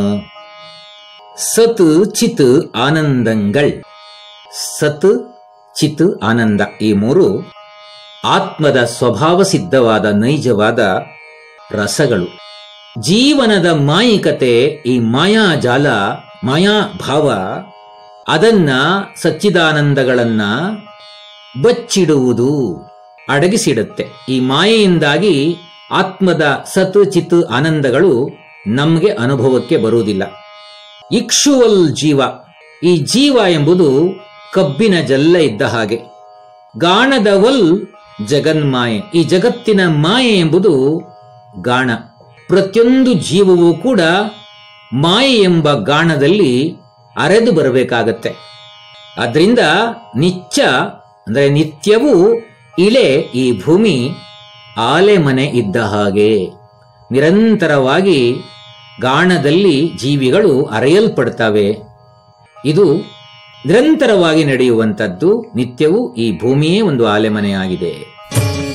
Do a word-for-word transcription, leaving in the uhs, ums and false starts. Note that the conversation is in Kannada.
ಸತ್ ಚಿತ್ ಆನಂದಂಗಳ್. ಸತ್ ಚಿತ್ ಆನಂದ ಈ ಮೂರು ಆತ್ಮದ ಸ್ವಭಾವ ಸಿದ್ಧವಾದ ನೈಜವಾದ ರಸಗಳು. ಜೀವನದ ಮಾಯಿಕತೆ, ಈ ಮಾಯಾಜಾಲ, ಮಾಯಾಭಾವ, ಅದನ್ನ ಸಚ್ಚಿದಾನಂದಗಳನ್ನ ಬಚ್ಚಿಡುವುದು, ಅಡಗಿಸಿಡುತ್ತೆ. ಈ ಮಾಯೆಯಿಂದಾಗಿ ಆತ್ಮದ ಸತ್ ಚಿತ್ ಆನಂದಗಳು ನಮಗೆ ಅನುಭವಕ್ಕೆ ಬರುವುದಿಲ್ಲ. ಇಕ್ಷುವಲ್ ಜೀವ, ಈ ಜೀವ ಎಂಬುದು ಕಬ್ಬಿನ ಜಲ್ಲ ಇದ್ದ ಹಾಗೆ. ಗಾಣದವಲ್ ಜಗನ್ಮಾಯೆ, ಈ ಜಗತ್ತಿನ ಮಾಯೆ ಎಂಬುದು ಗಾಣ. ಪ್ರತಿಯೊಂದು ಜೀವವೂ ಕೂಡ ಮಾಯೆ ಎಂಬ ಗಾಣದಲ್ಲಿ ಅರೆದು ಬರಬೇಕಾಗತ್ತೆ. ಆದ್ರಿಂದ ನಿತ್ಯ ಅಂದರೆ ನಿತ್ಯವೂ ಇಳೆ ಈ ಭೂಮಿ ಆಲೆ ಮನೆ ಇದ್ದ ಹಾಗೆ. ನಿರಂತರವಾಗಿ ಗಾಣದಲ್ಲಿ ಜೀವಿಗಳು ಅರೆಯಲ್ಪಡ್ತವೆ. ಇದು ನಿರಂತರವಾಗಿ ನಡೆಯುವಂಥದ್ದು. ನಿತ್ಯವೂ ಈ ಭೂಮಿಯೇ ಒಂದು ಆಲೆಮನೆಯಾಗಿದೆ.